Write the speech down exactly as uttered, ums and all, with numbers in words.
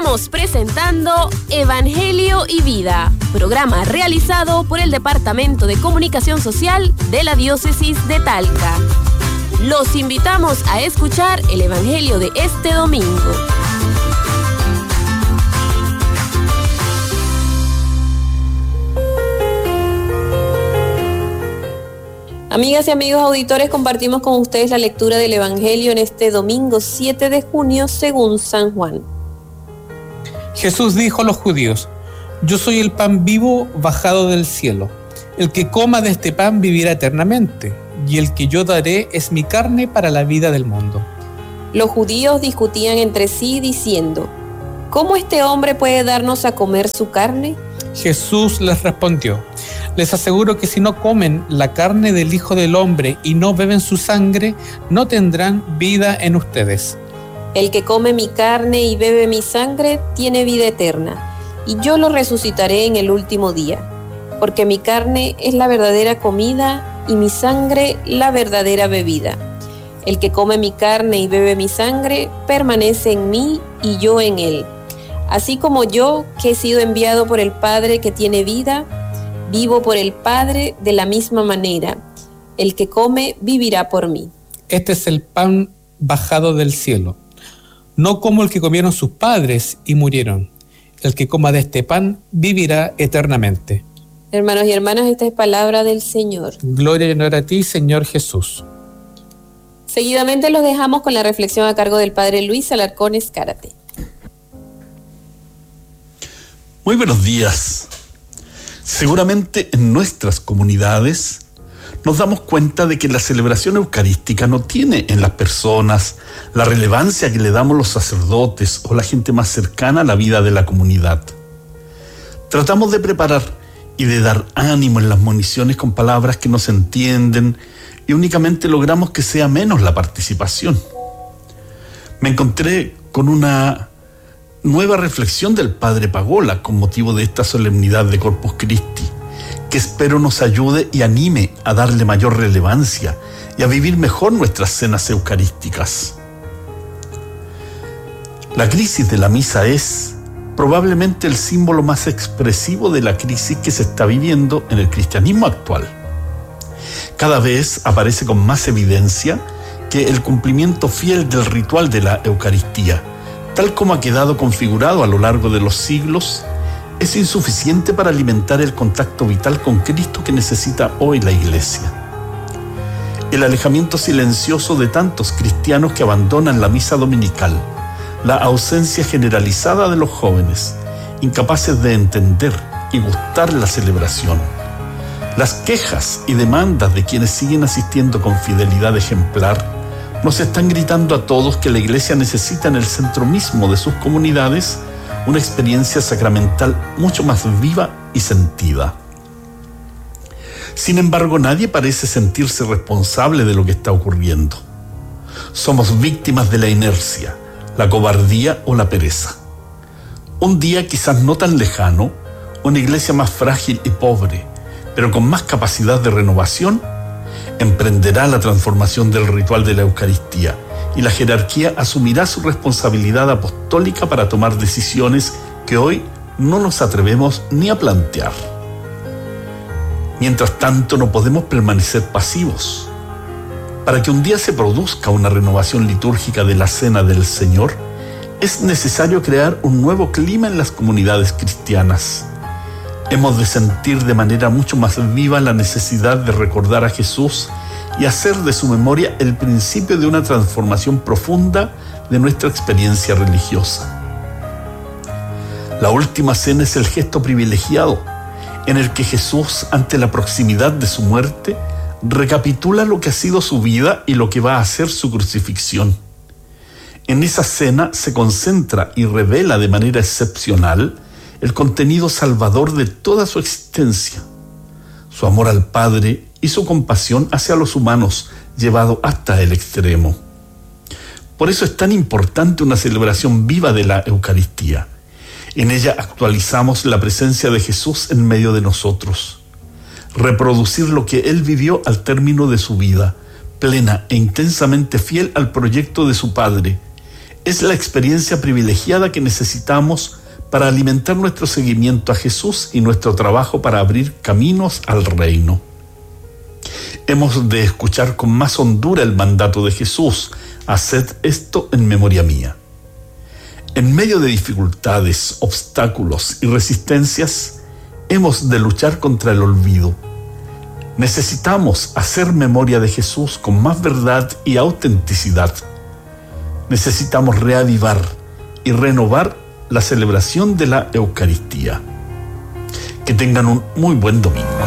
Estamos presentando Evangelio y Vida, programa realizado por el Departamento de Comunicación Social de la Diócesis de Talca. Los invitamos a escuchar el Evangelio de este domingo. Amigas y amigos auditores, compartimos con ustedes la lectura del Evangelio en este domingo siete de junio según San Juan. Jesús dijo a los judíos: yo soy el pan vivo bajado del cielo. El que coma de este pan vivirá eternamente, y el que yo daré es mi carne para la vida del mundo. Los judíos discutían entre sí diciendo: ¿cómo este hombre puede darnos a comer su carne? Jesús les respondió: les aseguro que si no comen la carne del Hijo del Hombre y no beben su sangre, no tendrán vida en ustedes. El que come mi carne y bebe mi sangre tiene vida eterna, y yo lo resucitaré en el último día, porque mi carne es la verdadera comida y mi sangre la verdadera bebida. El que come mi carne y bebe mi sangre permanece en mí y yo en él. Así como yo, que he sido enviado por el Padre que tiene vida, vivo por el Padre de la misma manera. El que come vivirá por mí. Este es el pan bajado del cielo, no como el que comieron sus padres y murieron. El que coma de este pan vivirá eternamente. Hermanos y hermanas, esta es palabra del Señor. Gloria y honor a ti, Señor Jesús. Seguidamente los dejamos con la reflexión a cargo del Padre Luis Alarcón Escárate. Muy buenos días. Seguramente en nuestras comunidades nos damos cuenta de que la celebración eucarística no tiene en las personas la relevancia que le damos los sacerdotes o la gente más cercana a la vida de la comunidad. Tratamos de preparar y de dar ánimo en las municiones con palabras que no se entienden y únicamente logramos que sea menos la participación. Me encontré con una nueva reflexión del Padre Pagola con motivo de esta solemnidad de Corpus Christi, que espero nos ayude y anime a darle mayor relevancia y a vivir mejor nuestras cenas eucarísticas. La crisis de la misa es probablemente el símbolo más expresivo de la crisis que se está viviendo en el cristianismo actual. Cada vez aparece con más evidencia que el cumplimiento fiel del ritual de la Eucaristía, tal como ha quedado configurado a lo largo de los siglos, es insuficiente para alimentar el contacto vital con Cristo que necesita hoy la Iglesia. El alejamiento silencioso de tantos cristianos que abandonan la misa dominical, la ausencia generalizada de los jóvenes, incapaces de entender y gustar la celebración, las quejas y demandas de quienes siguen asistiendo con fidelidad ejemplar, nos están gritando a todos que la Iglesia necesita en el centro mismo de sus comunidades una experiencia sacramental mucho más viva y sentida. Sin embargo, nadie parece sentirse responsable de lo que está ocurriendo. Somos víctimas de la inercia, la cobardía o la pereza. Un día quizás no tan lejano, una iglesia más frágil y pobre, pero con más capacidad de renovación, emprenderá la transformación del ritual de la Eucaristía y la jerarquía asumirá su responsabilidad apostólica para tomar decisiones que hoy no nos atrevemos ni a plantear. Mientras tanto, no podemos permanecer pasivos. Para que un día se produzca una renovación litúrgica de la Cena del Señor, es necesario crear un nuevo clima en las comunidades cristianas. Hemos de sentir de manera mucho más viva la necesidad de recordar a Jesús y hacer de su memoria el principio de una transformación profunda de nuestra experiencia religiosa. La última cena es el gesto privilegiado en el que Jesús, ante la proximidad de su muerte, recapitula lo que ha sido su vida y lo que va a ser su crucifixión. En esa cena se concentra y revela de manera excepcional el contenido salvador de toda su existencia, su amor al Padre y su compasión hacia los humanos, llevado hasta el extremo. Por eso es tan importante una celebración viva de la Eucaristía. En ella actualizamos la presencia de Jesús en medio de nosotros. Reproducir lo que Él vivió al término de su vida, plena e intensamente fiel al proyecto de su Padre, Es la experiencia privilegiada que necesitamos para alimentar nuestro seguimiento a Jesús y nuestro trabajo para abrir caminos al reino. Hemos de escuchar con más hondura el mandato de Jesús: haced esto en memoria mía. En medio de dificultades, obstáculos y resistencias, hemos de luchar contra el olvido. Necesitamos hacer memoria de Jesús con más verdad y autenticidad. Necesitamos reavivar y renovar la celebración de la Eucaristía. Que tengan un muy buen domingo.